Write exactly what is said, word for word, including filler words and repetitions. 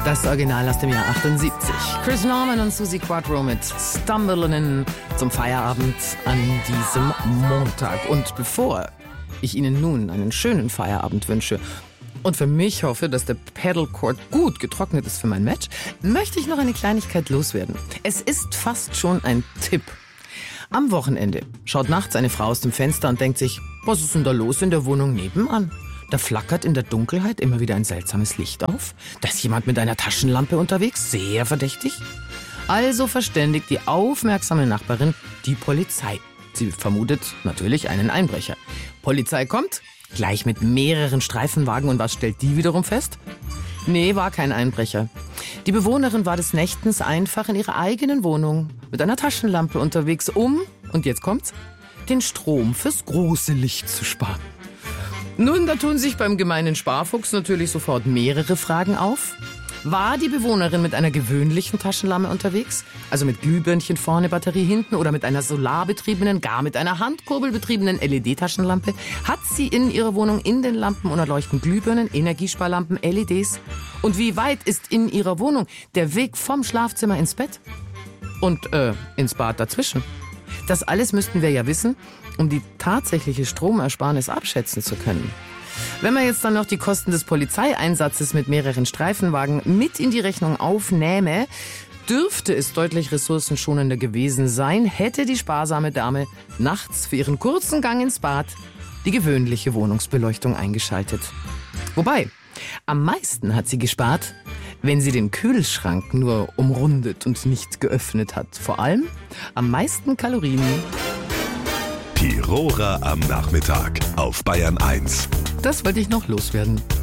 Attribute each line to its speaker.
Speaker 1: Das Original aus dem Jahr achtundsiebzig. Chris Norman und Suzi Quatro mit Stumble'in zum Feierabend an diesem Montag. Und bevor ich Ihnen nun einen schönen Feierabend wünsche und für mich hoffe, dass der Pedalcord gut getrocknet ist für mein Match, möchte ich noch eine Kleinigkeit loswerden. Es ist fast schon ein Tipp. Am Wochenende schaut nachts eine Frau aus dem Fenster und denkt sich, was ist denn da los in der Wohnung nebenan? Da flackert in der Dunkelheit immer wieder ein seltsames Licht auf. Da ist jemand mit einer Taschenlampe unterwegs, sehr verdächtig. Also verständigt die aufmerksame Nachbarin die Polizei. Sie vermutet natürlich einen Einbrecher. Polizei kommt, gleich mit mehreren Streifenwagen, und was stellt die wiederum fest? Nee, war kein Einbrecher. Die Bewohnerin war des Nächtens einfach in ihrer eigenen Wohnung mit einer Taschenlampe unterwegs, um, und jetzt kommt's, den Strom fürs große Licht zu sparen. Nun, da tun sich beim gemeinen Sparfuchs natürlich sofort mehrere Fragen auf. War die Bewohnerin mit einer gewöhnlichen Taschenlampe unterwegs? Also mit Glühbirnchen vorne, Batterie hinten, oder mit einer solarbetriebenen, gar mit einer handkurbelbetriebenen L E D-Taschenlampe? Hat sie in ihrer Wohnung in den Lampen unterleuchten Glühbirnen, Energiesparlampen, L E Ds? Und wie weit ist in ihrer Wohnung der Weg vom Schlafzimmer ins Bett und äh, ins Bad dazwischen? Das alles müssten wir ja wissen, um die tatsächliche Stromersparnis abschätzen zu können. Wenn man jetzt dann noch die Kosten des Polizeieinsatzes mit mehreren Streifenwagen mit in die Rechnung aufnähme, dürfte es deutlich ressourcenschonender gewesen sein, hätte die sparsame Dame nachts für ihren kurzen Gang ins Bad die gewöhnliche Wohnungsbeleuchtung eingeschaltet. Wobei, am meisten hat sie gespart, wenn sie den Kühlschrank nur umrundet und nicht geöffnet hat. Vor allem am meisten Kalorien.
Speaker 2: Tirora am Nachmittag auf Bayern eins.
Speaker 1: Das wollte ich noch loswerden.